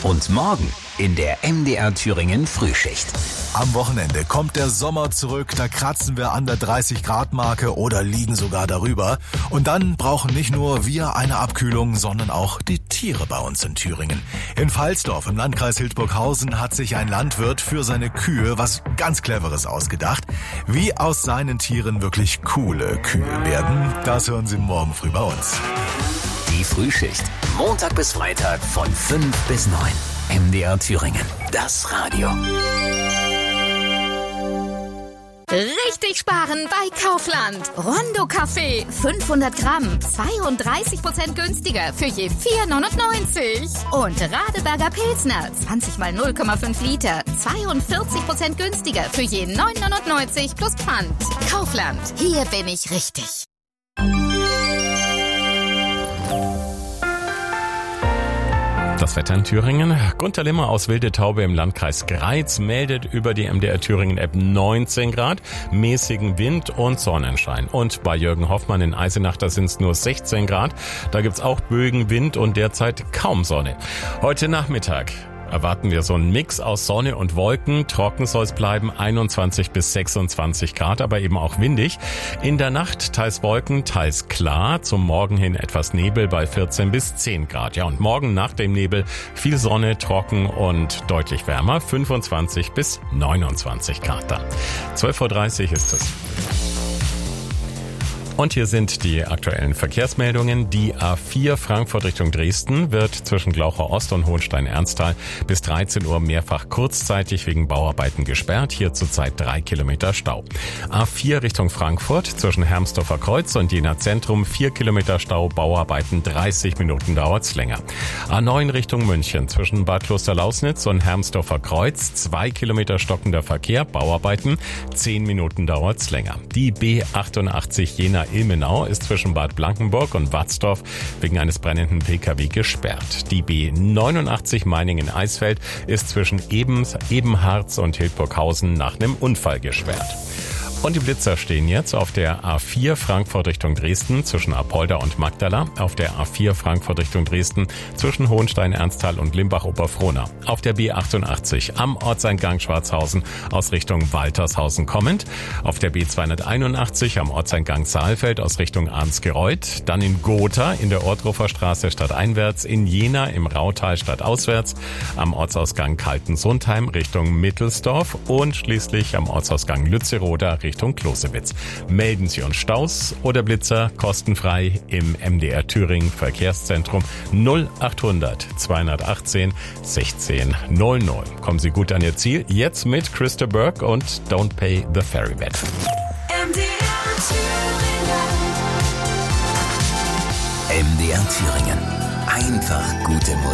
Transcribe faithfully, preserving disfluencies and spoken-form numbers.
Und morgen in der M D R Thüringen Frühschicht. Am Wochenende kommt der Sommer zurück, da kratzen wir an der dreißig Grad Marke oder liegen sogar darüber. Und dann brauchen nicht nur wir eine Abkühlung, sondern auch die Tiere bei uns in Thüringen. In Pfalzdorf im Landkreis Hildburghausen hat sich ein Landwirt für seine Kühe was ganz Cleveres ausgedacht. Wie aus seinen Tieren wirklich coole Kühe werden, das hören Sie morgen früh bei uns. Die Frühschicht. Montag bis Freitag von fünf bis neun. M D R Thüringen. Das Radio. Richtig sparen bei Kaufland. Rondo Kaffee, fünfhundert Gramm, zweiunddreißig Prozent günstiger für je vier neunundneunzig. Und Radeberger Pilsner, zwanzig mal null Komma fünf Liter, zweiundvierzig Prozent günstiger für je neun neunundneunzig plus Pfand. Kaufland, hier bin ich richtig. Das Wetter in Thüringen. Gunter Limmer aus Wilde Taube im Landkreis Greiz meldet über die M D R Thüringen App neunzehn Grad, mäßigen Wind und Sonnenschein. Und bei Jürgen Hoffmann in Eisenach, da sind es nur sechzehn Grad. Da gibt's auch Bögen, Wind und derzeit kaum Sonne. Heute Nachmittag erwarten wir so einen Mix aus Sonne und Wolken. Trocken soll es bleiben, einundzwanzig bis sechsundzwanzig Grad, aber eben auch windig. In der Nacht teils Wolken, teils klar. Zum Morgen hin etwas Nebel bei vierzehn bis zehn Grad. Ja, und morgen nach dem Nebel viel Sonne, trocken und deutlich wärmer. fünfundzwanzig bis neunundzwanzig Grad dann. zwölf Uhr dreißig ist es. Und hier sind die aktuellen Verkehrsmeldungen. Die A vier Frankfurt Richtung Dresden wird zwischen Glaucher Ost und Hohenstein-Ernsthal bis dreizehn Uhr mehrfach kurzzeitig wegen Bauarbeiten gesperrt. Hier zurzeit drei Kilometer Stau. A vier Richtung Frankfurt zwischen Hermsdorfer Kreuz und Jena Zentrum vier Kilometer Stau, Bauarbeiten dreißig Minuten dauert's länger. A neun Richtung München zwischen Bad Klosterlausnitz und Hermsdorfer Kreuz zwei Kilometer stockender Verkehr, Bauarbeiten zehn Minuten dauert's länger. Die B achtundachtzig Jena Ilmenau ist zwischen Bad Blankenburg und Watzdorf wegen eines brennenden P K W gesperrt. Die B neunundachtzig Meiningen-Eisfeld ist zwischen Ebens, Ebenharz und Hildburghausen nach einem Unfall gesperrt. Und die Blitzer stehen jetzt auf der A vier Frankfurt Richtung Dresden zwischen Apolda und Magdala, auf der A vier Frankfurt Richtung Dresden zwischen Hohenstein-Ernsthal und Limbach-Oberfrohna, auf der B achtundachtzig am Ortseingang Schwarzhausen aus Richtung Waltershausen kommend, auf der B zweihunderteinundachtzig am Ortseingang Saalfeld aus Richtung Arnsgereuth, dann in Gotha in der Ortruffer Straße stadteinwärts, in Jena im Rautal stadtauswärts, am Ortsausgang Kaltensundheim Richtung Mittelsdorf und schließlich am Ortsausgang Lützeroda Richtung Klosewitz. Melden Sie uns Staus oder Blitzer kostenfrei im M D R Thüringen Verkehrszentrum null achthundert zweihundertachtzehn sechzehn null null. Kommen Sie gut an Ihr Ziel. Jetzt mit Christa Burke und Don't Pay the Ferryman. M D R Thüringen. M D R Thüringen. Einfach gute Musik.